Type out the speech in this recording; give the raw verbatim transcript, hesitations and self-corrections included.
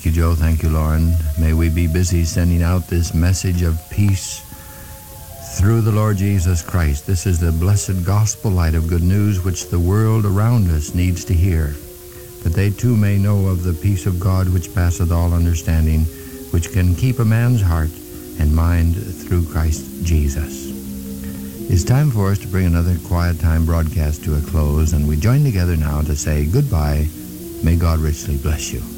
Thank you, Joe. Thank you, Lauren. May we be busy sending out this message of peace through the Lord Jesus Christ. This is the blessed gospel light of good news which the world around us needs to hear, that they too may know of the peace of God which passeth all understanding, which can keep a man's heart and mind through Christ Jesus. It's time for us to bring another Quiet Time broadcast to a close, and we join together now to say goodbye. May God richly bless you.